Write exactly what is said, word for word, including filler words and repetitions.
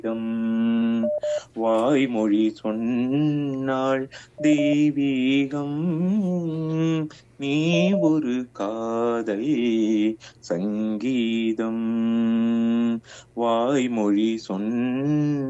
தெய்வீகம் வாய்மொழி சொன்னாள் தெய்வீகம் நீ ஒரு காதல் சங்கீதம் வாய்மொழி சொன்ன